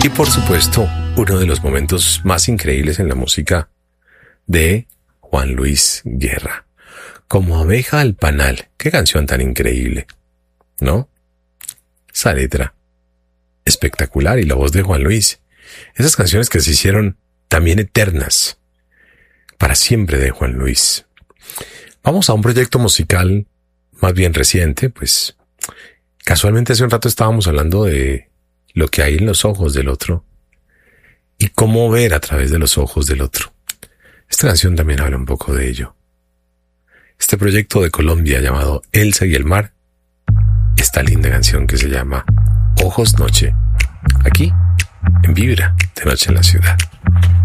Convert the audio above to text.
Y por supuesto, uno de los momentos más increíbles en la música de Juan Luis Guerra. Como abeja al panal. Qué canción tan increíble, ¿no? Esa letra espectacular y la voz de Juan Luis. Esas canciones que se hicieron también eternas. Para siempre de Juan Luis. Vamos a un proyecto musical más bien reciente, pues casualmente hace un rato estábamos hablando de lo que hay en los ojos del otro y cómo ver a través de los ojos del otro. Esta canción también habla un poco de ello. Este proyecto de Colombia llamado Elsa y el mar, esta linda canción que se llama Ojos Noche, aquí en Vibra de Noche en la Ciudad.